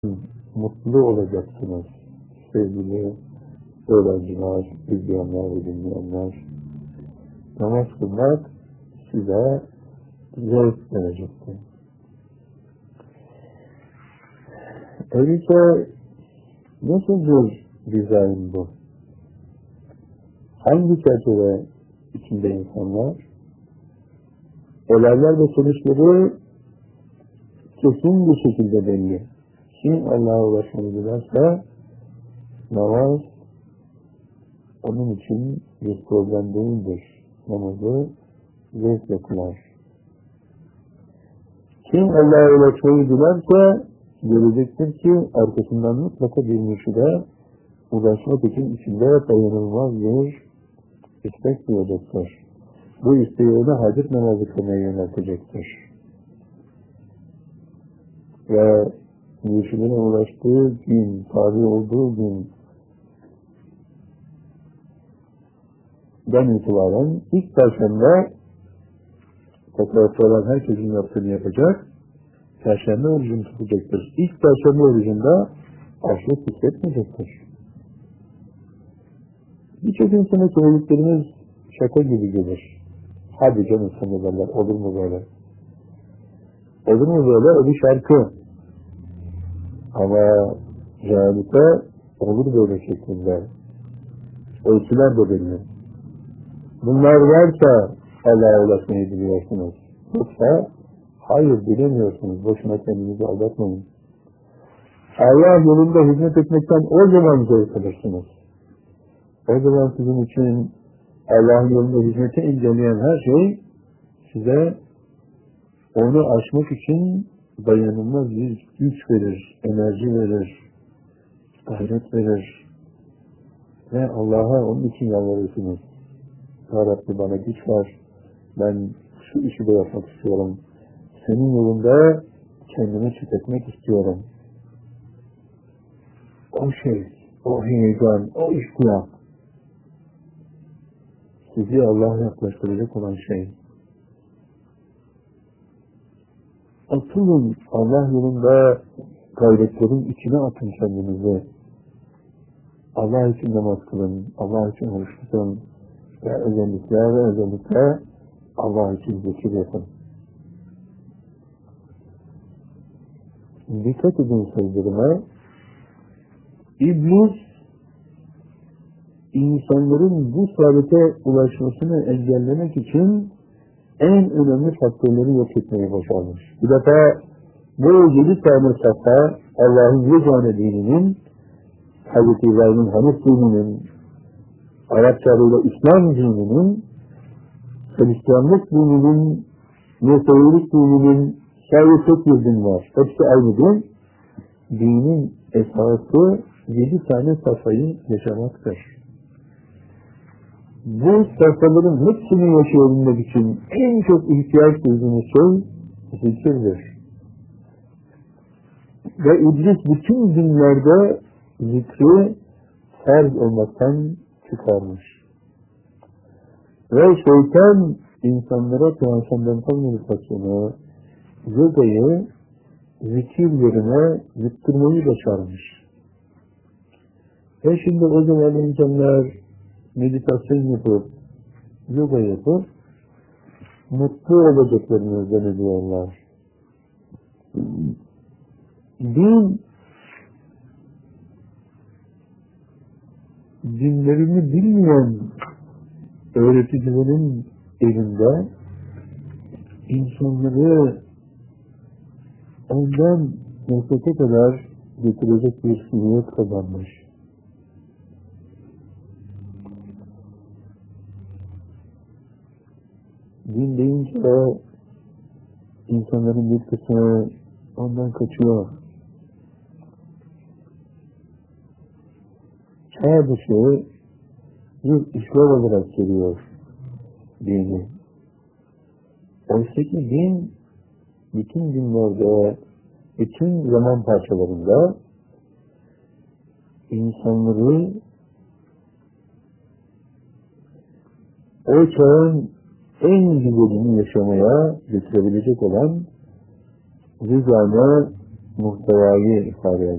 mutlu olacaksınız sevgili öğrenciler, izleyenler ve dinleyenler. Namaz kılmak size zevk verecektir. Öyleyse nasıldır dizayn bu? Hangi çerçeve içinde insanlar? Olaylar ve sonuçları kesin bir şekilde belli. Kim Allah'a ulaşmayı dilerse namaz onun için bir problem değildir. Namazı zevkle kılar. Kim Allah'a ulaşmayı dilerse görecektir ki arkasından mutlaka bir mürşide ulaşmak için içinde dayanılmaz bir istek duyacaktır. Bu isteği ona hacet namazı kılmaya yöneltecektir. Ve mürşidine ulaştığı gün, tabi olduğu gün den itibaren ilk perşembe tasavvufta olan herkesin yaptığını yapacak, perşembe orucunu tutacaktır. İlk perşembe orucunda açlık hissetmeyecektir. Birçok insana söylediklerimiz şaka gibi gelir. Hadi canım sen de derler, olur mu böyle? Olur mu böyle? O bir şarkı. Ama realite olur böyle şeklinde. Ölçüler de belli. Bunlar varsa Allah'a ulaşmayı biliyorsunuz. Yoksa hayır bilemiyorsunuz. Boşuna kendinizi aldatmayın. Allah yolunda hizmet etmekten o zaman zevk alırsınız. O zaman sizin için Allah'ın yolunda hizmete engelleyen her şey size onu aşmak için dayanılmaz bir güç verir, enerji verir, gayret verir. Ve Allah'a onun için yalvarırsınız. Ya Rabbi bana güç ver, ben şu işi de yapmak istiyorum. Senin yolunda kendimi tüketmek istiyorum. O şey, o heyecan, o iştiyat sizi Allah'a yaklaştıracak olan şey. Atılın Allah yolunda gayretlerin içine atın kendinizi. Allah için namaz kılın, Allah için oruç tutun ve özellikle Allah için zikir yapın. Dikkat edin sözlerime. İblis insanların bu saadete ulaşmasını engellemek için en önemli faktörleri yok etmeyi başarmış. Bir defa bu 7 tane safha Allah'ın yegane dininin, Hz. İbrahim'in Hanif dininin, Arapça adıyla İslam dininin, Hristiyanlık dininin, Mesihlik dininin sadece tek bir din var. Hepsi aynı din. Dinin esası 7 tane safhayı yaşamaktır. Bu safhaların hepsini yaşayabilmek için en çok ihtiyaç duyduğunuz şey zikirdir. Ve İblis bütün dinlerde zikri farz olmaktan çıkarmış. Ve şeytan insanlara transcendental meditasyonu, yogayı zikir yerine yıktırmayı başarmış. Ve şimdi o zaman insanlar meditasyon yapıp, yoga yapıp, mutlu olacaklarını zannediyorlar. Dinlerini bilmeyen öğreticilerin elinde insanları ondan nefrete kadar getirecek bir sihir kazanmış. Din deyince insanların bir kısmı ondan kaçıyor. Çağ dışı bir işler olarak geliyor dini. Oysa ki din bütün dinlerde, bütün zaman parçalarında insanları o çağın en güzelini yaşamaya getirebilecek olan düzane muhtevayı ifade eder.